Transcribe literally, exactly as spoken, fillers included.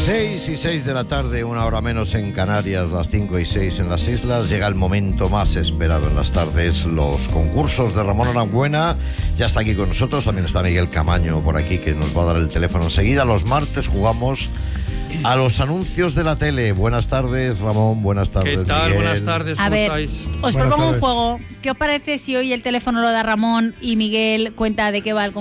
seis y seis de la tarde, una hora menos en Canarias, las cinco y seis en las islas. Llega el momento más esperado en las tardes, los concursos de Ramón Aranguena. Ya está aquí con nosotros, también está Miguel Camaño por aquí, que nos va a dar el teléfono enseguida. Los martes jugamos a los anuncios de la tele. Buenas tardes, Ramón, buenas tardes, ¿Qué tal? Miguel. Buenas tardes, ¿cómo A ver, estáis? os Buenas propongo un tardes. juego. ¿Qué os parece si hoy el teléfono lo da Ramón y Miguel cuenta de qué va el concurso?